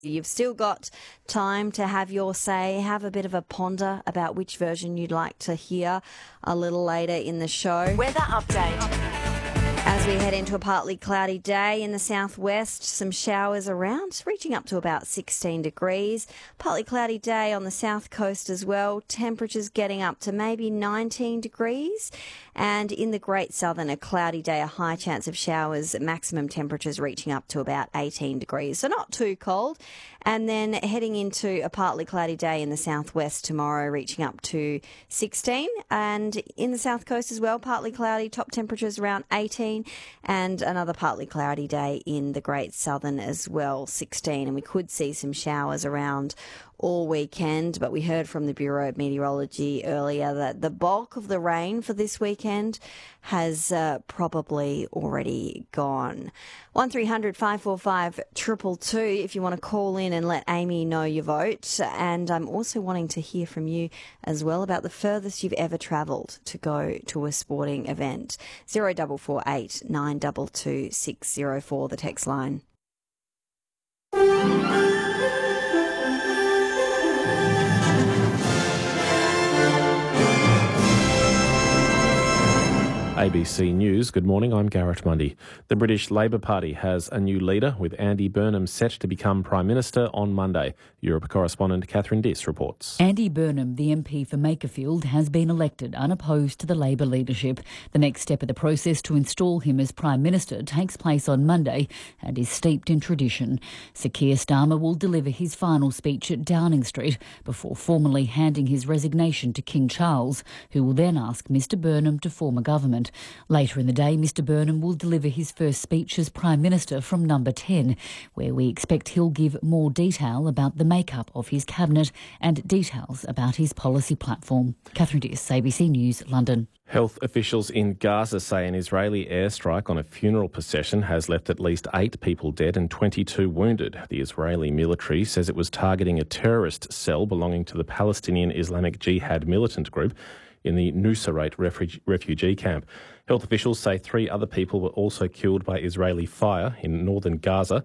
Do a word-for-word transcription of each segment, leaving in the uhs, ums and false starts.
You've still got time to have your say, have a bit of a ponder about which version you'd like to hear a little later in the show. Weather update. As we head into a partly cloudy day in the southwest, some showers around, reaching up to about sixteen degrees. Partly cloudy day on the south coast as well. Temperatures getting up to maybe nineteen degrees. And in the Great Southern, a cloudy day, a high chance of showers, maximum temperatures reaching up to about eighteen degrees. So not too cold. And then heading into a partly cloudy day in the southwest tomorrow, reaching up to sixteen. And in the south coast as well, partly cloudy, top temperatures around eighteen. And another partly cloudy day in the Great Southern as well, sixteen. And we could see some showers around all weekend, but we heard from the Bureau of Meteorology earlier that the bulk of the rain for this weekend has uh, probably already gone. one three hundred five four five two two two if you want to call in and let Amy know your vote. And I'm also wanting to hear from you as well about the furthest you've ever travelled to go to a sporting event. zero four four eight nine two two six zero four, the text line. A B C News, good morning, I'm Garrett Mundy. The British Labor Party has a new leader, with Andy Burnham set to become Prime Minister on Monday. Europe correspondent Catherine Diss reports. Andy Burnham, the M P for Makerfield, has been elected unopposed to the Labor leadership. The next step of the process to install him as Prime Minister takes place on Monday and is steeped in tradition. Sir Keir Starmer will deliver his final speech at Downing Street before formally handing his resignation to King Charles, who will then ask Mr Burnham to form a government. Later in the day, Mr Burnham will deliver his first speech as Prime Minister from Number ten, where we expect he'll give more detail about the makeup of his cabinet and details about his policy platform. Catherine Diss, A B C News, London. Health officials in Gaza say an Israeli airstrike on a funeral procession has left at least eight people dead and twenty-two wounded. The Israeli military says it was targeting a terrorist cell belonging to the Palestinian Islamic Jihad militant group in the Nusayrat refugee camp. Health officials say three other people were also killed by Israeli fire in northern Gaza,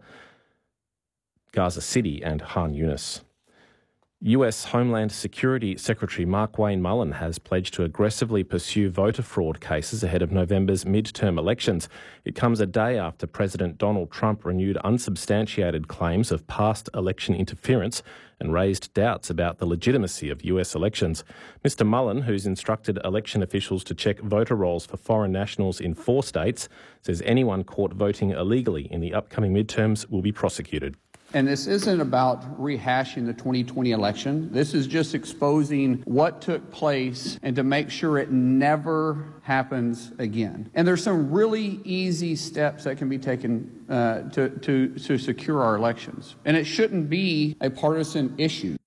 Gaza City and Han Yunis. U S Homeland Security Secretary Markwayne Mullin has pledged to aggressively pursue voter fraud cases ahead of November's midterm elections. It comes a day after President Donald Trump renewed unsubstantiated claims of past election interference and raised doubts about the legitimacy of U S elections. Mister Mullin, who's instructed election officials to check voter rolls for foreign nationals in four states, says anyone caught voting illegally in the upcoming midterms will be prosecuted. And this isn't about rehashing the twenty twenty election. This is just exposing what took place and to make sure it never happens again. And there's some really easy steps that can be taken uh, to, to, to secure our elections. And it shouldn't be a partisan issue.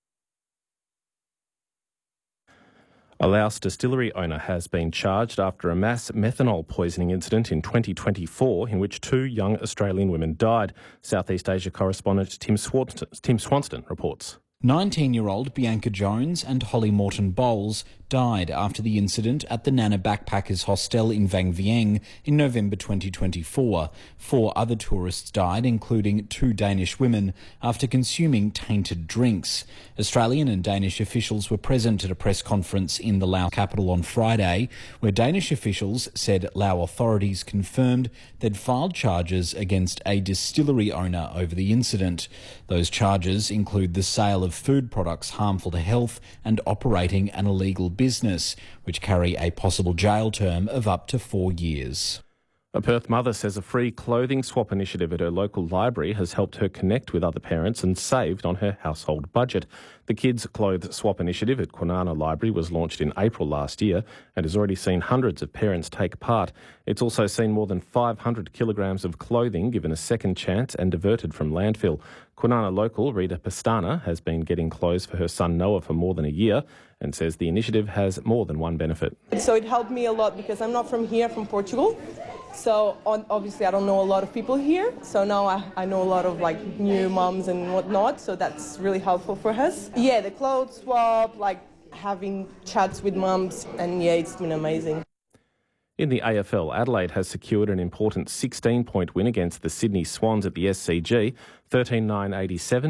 A Laos distillery owner has been charged after a mass methanol poisoning incident in twenty twenty-four in which two young Australian women died. Southeast Asia correspondent Tim Swanston, Tim Swanston reports. nineteen-year-old Bianca Jones and Holly Morton Bowles died after the incident at the Nana Backpackers Hostel in Vang Vieng in November twenty twenty-four. Four other tourists died, including two Danish women, after consuming tainted drinks. Australian and Danish officials were present at a press conference in the Laos capital on Friday, where Danish officials said Lao authorities confirmed they'd filed charges against a distillery owner over the incident. Those charges include the sale of food products harmful to health and operating an illegal business, which carry a possible jail term of up to four years. A Perth mother says a free clothing swap initiative at her local library has helped her connect with other parents and saved on her household budget. The Kids Clothes Swap initiative at Kwinana Library was launched in April last year and has already seen hundreds of parents take part. It's also seen more than five hundred kilograms of clothing given a second chance and diverted from landfill. Kwinana local Rita Pastana has been getting clothes for her son Noah for more than a year and says the initiative has more than one benefit. So it helped me a lot because I'm not from here, from Portugal. So on, obviously I don't know a lot of people here. So now I, I know a lot of like new mums and whatnot. So that's really helpful for us. Yeah, the clothes swap, like having chats with mums, and yeah, it's been amazing. In the A F L, Adelaide has secured an important sixteen-point win against the Sydney Swans at the S C G, thirteen nine eighty-seven.